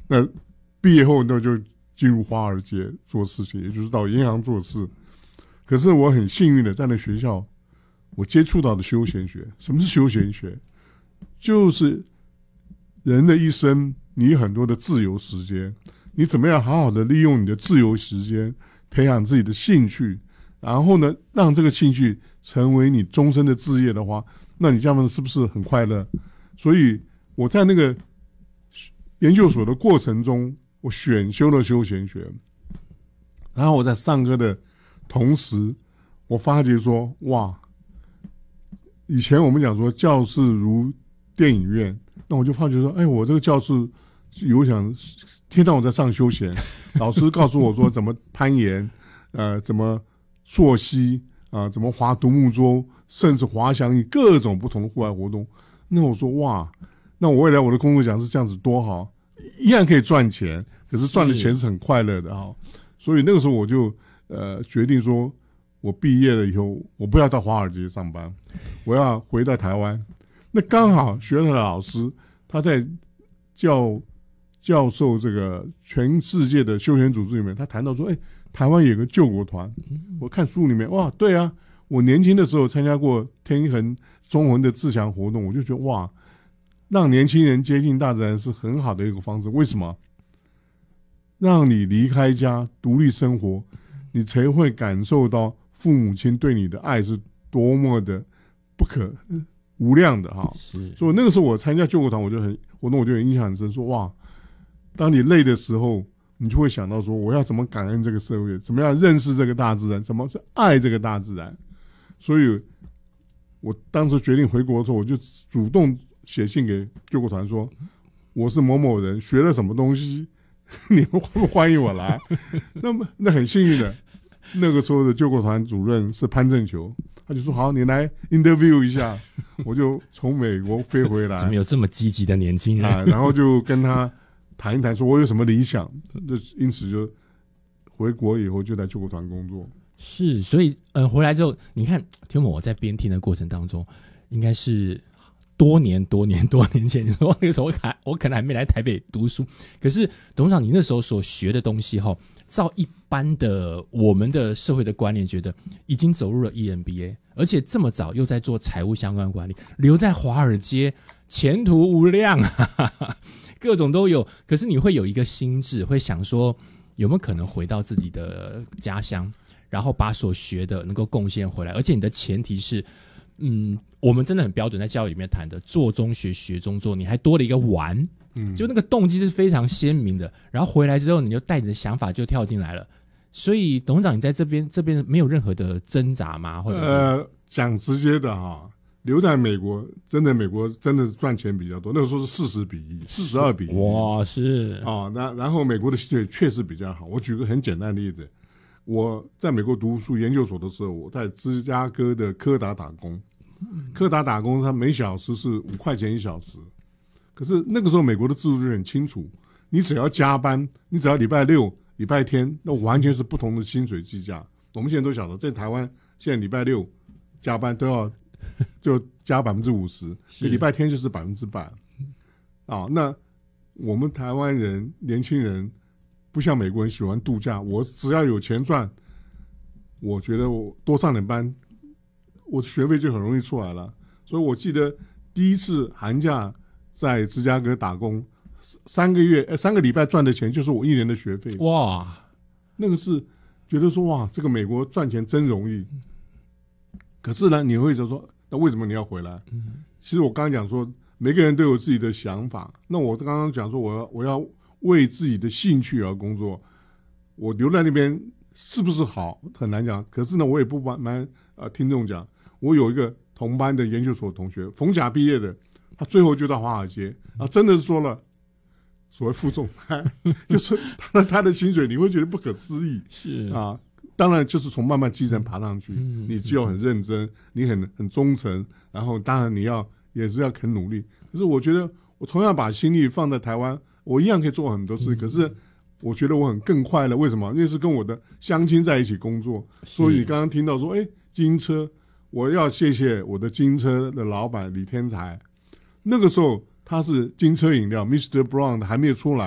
那毕业后那就进入华尔街做事情，也就是到银行做事。可是我很幸运的在那学校，我接触到的休闲学。什么是休闲学？就是人的一生，你有很多的自由时间，你怎么样好好的利用你的自由时间，培养自己的兴趣，然后呢，让这个兴趣成为你终身的志业的话，那你这样是不是很快乐？所以我在那个研究所的过程中，我选修了休闲学，然后我在上课的同时，我发觉说，哇，以前我们讲说教室如电影院，那我就发觉说，哎，我这个教室有想天到晚在上休闲，老师告诉我说怎么攀岩，怎么溯溪怎么划独木舟，甚至滑翔翼，各种不同的户外活动。那我说哇，那我未来我的工作讲是这样子多好，一样可以赚钱，可是赚的钱是很快乐的哈。所以那个时候我就决定说，我毕业了以后，我不要到华尔街上班，我要回到台湾。那刚好学校的老师他在教授这个全世界的休闲组织里面，他谈到说，台湾有个救国团。我看书里面，哇，对啊，我年轻的时候参加过天恒中文的自强活动，我就觉得哇，让年轻人接近大自然是很好的一个方式。为什么？让你离开家独立生活，你才会感受到父母亲对你的爱是多么的不可无量的哈。所以那个时候我参加救国团，我就很印象很深，说哇，当你累的时候，你就会想到说，我要怎么感恩这个社会，怎么样认识这个大自然，怎么是爱这个大自然。所以我当时决定回国的时候，我就主动写信给救国团说，我是某某人，学了什么东西，你们欢不欢迎我来？那很幸运的，那个时候的救国团主任是潘正球，他就说好，你来 interview 一下。我就从美国飞回来。 怎么有这么积极的年轻人？ 然后就跟他谈一谈，说我有什么理想，因此就回国以后就在救国团工作。 是，所以回来之后，你看天某我在边听的过程当中，应该是多年前，你说那个时候我可能还没来台北读书，可是董事长你那时候所学的东西照一般的我们的社会的观念，觉得已经走入了 EMBA， 而且这么早又在做财务相关管理，留在华尔街前途无量各种都有。可是你会有一个心智，会想说有没有可能回到自己的家乡，然后把所学的能够贡献回来，而且你的前提是我们真的很标准，在教育里面谈的做中学，学中做，你还多了一个玩，就那个动机是非常鲜明的。然后回来之后，你就带着的想法就跳进来了。所以董事长，你在这边没有任何的挣扎吗？或者讲直接的哈，留在美国真的赚钱比较多。那个时候是40比1 42比1， 哇，是然后美国的薪水确实比较好。我举个很简单的例子，我在美国读书研究所的时候，我在芝加哥的柯达打工。柯达打工，他每小时是5块钱1小时。可是那个时候美国的制度就很清楚，你只要加班，你只要礼拜六、礼拜天，那完全是不同的薪水计价。我们现在都晓得，在台湾现在礼拜六加班都要就加50%，礼拜天就是100%。那我们台湾人年轻人不像美国人喜欢度假，我只要有钱赚，我觉得我多上点班，我学费就很容易出来了。所以我记得第一次寒假在芝加哥打工，3个礼拜赚的钱就是我1年的学费。 哇， 那个是觉得说哇，这个美国赚钱真容易。可是呢，你会说那为什么你要回来？其实我刚刚讲说，每个人都有自己的想法。那我刚刚讲说，我要为自己的兴趣而工作。我留在那边是不是好很难讲。可是呢，我也不瞒听众讲，我有一个同班的研究所同学，逢甲毕业的，他最后就到华尔街，真的是说了所谓副总裁，就是他的薪水你会觉得不可思议。 是当然就是从慢慢基层爬上去，你就要很认真，你很忠诚，然后当然你也是要肯努力。可是我觉得我同样把心力放在台湾，我一样可以做很多事。可是我觉得我更快乐，为什么？因为是跟我的乡亲在一起工作。所以你刚刚听到说金车，我要谢谢我的金车的老板李天才。那个时候他是金车饮料 Mr. Brown 还没有出来，